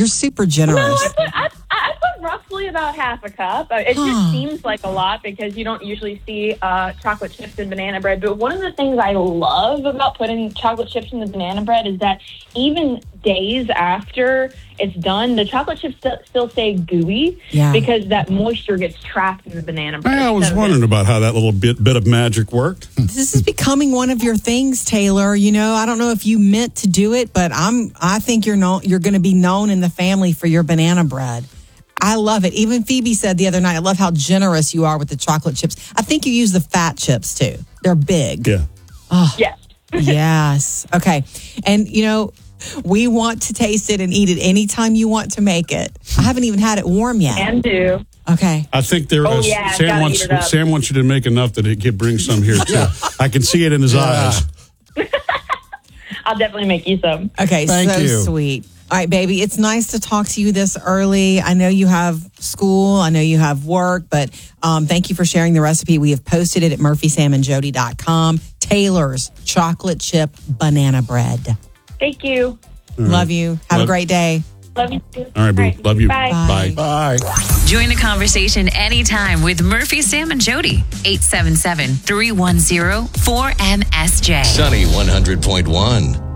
You're super No, generous. I put roughly about half a cup. It just seems like a lot because you don't usually see chocolate chips in banana bread. But one of the things I love about putting chocolate chips in the banana bread is that even days after it's done, the chocolate chips still stay gooey because that moisture gets trapped in the banana bread. I was wondering about how that little bit of magic worked. This is becoming one of your things, Taylor. You know, I don't know if you meant to do it, but I think you're going to be known in the family for your banana bread. I love it. Even Phoebe said the other night, I love how generous you are with the chocolate chips. I think you use the fat chips too. They're big. Yeah. Oh. Yes. Yes. Okay. And, you know, we want to taste it and eat it anytime you want to make it. I haven't even had it warm yet. Can do. Okay. I think Sam wants you to make enough that he can bring some here too. I can see it in his eyes. I'll definitely make you some. Okay. Thank you. Sweet. All right, baby. It's nice to talk to you this early. I know you have school. I know you have work, but thank you for sharing the recipe. We have posted it at murphysamandjody.com. Taylor's chocolate chip banana bread. Thank you. Love you. Have a great day. Love you too. All right, boo. Love you. Bye. Bye. Join the conversation anytime with Murphy, Sam, and Jody. 877-310-4MSJ. Sunny 100.1.